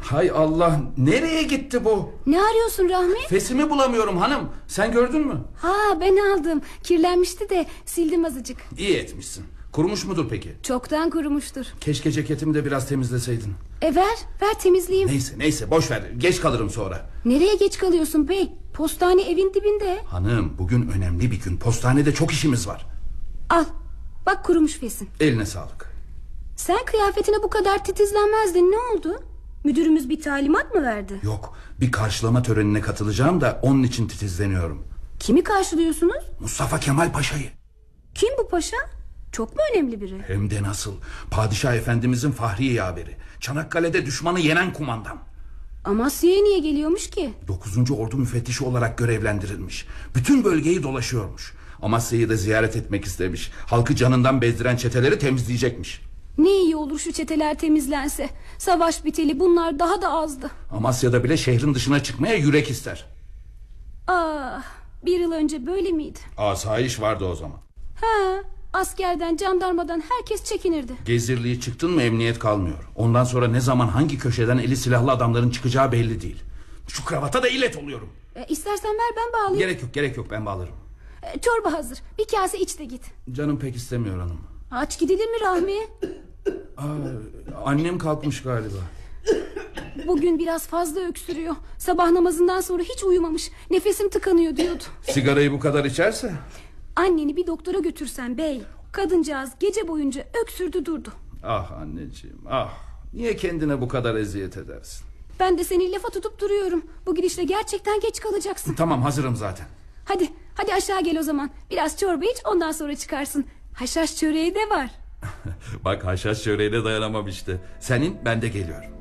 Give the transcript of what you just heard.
Hay Allah, nereye gitti bu? Ne arıyorsun Rahmi? Fesimi bulamıyorum hanım. Sen gördün mü? Ha, ben aldım. Kirlenmişti de sildim azıcık. İyi etmişsin. Kurumuş mudur peki? Çoktan kurumuştur. Keşke ceketimi de biraz temizleseydin. Ver temizleyeyim. Neyse boş ver, geç kalırım sonra. Nereye geç kalıyorsun bey? Postane evin dibinde. Hanım, bugün önemli bir gün. Postanede çok işimiz var. Al, bak kurumuş fesin. Eline sağlık. Sen kıyafetine bu kadar titizlenmezdin, ne oldu? Müdürümüz bir talimat mı verdi? Yok, bir karşılama törenine katılacağım da onun için titizleniyorum. Kimi karşılıyorsunuz? Mustafa Kemal Paşa'yı. Kim bu paşa? Çok mu önemli biri? Hem de nasıl. Padişah Efendimizin fahri yaveri. Çanakkale'de düşmanı yenen kumandan. Amasya'ya niye geliyormuş ki? 9. Ordu müfettişi olarak görevlendirilmiş. Bütün bölgeyi dolaşıyormuş. Amasya'yı da ziyaret etmek istemiş. Halkı canından bezdiren çeteleri temizleyecekmiş. Ne iyi olur şu çeteler temizlense. Savaş biteli bunlar daha da azdı. Amasya'da bile şehrin dışına çıkmaya yürek ister. Ah, bir yıl önce böyle miydi? Asayiş vardı o zaman. Ha, askerden, jandarmadan herkes çekinirdi. Gezirliği çıktın mı emniyet kalmıyor. Ondan sonra ne zaman hangi köşeden eli silahlı adamların çıkacağı belli değil. Şu kravata da illet oluyorum. İstersen ver, ben bağlayayım. Gerek yok, ben bağlarım. Çorba hazır, bir kase iç de git. Canım pek istemiyor hanım. Aç gidelim mi Rahmi? Annem kalkmış galiba. Bugün biraz fazla öksürüyor. Sabah namazından sonra hiç uyumamış. Nefesim tıkanıyor diyordu. Sigarayı bu kadar içerse? Anneni bir doktora götürsen bey. Kadıncağız gece boyunca öksürdü durdu. Ah anneciğim, ah. Niye kendine bu kadar eziyet edersin? Ben de seni lafa tutup duruyorum. Bu gidişle gerçekten geç kalacaksın. Tamam, hazırım zaten. Hadi aşağı gel o zaman. Biraz çorba iç, ondan sonra çıkarsın. Haşhaş çöreği de var. Bak, haşhaş çöreğine dayanamam işte. Senin, ben de geliyorum.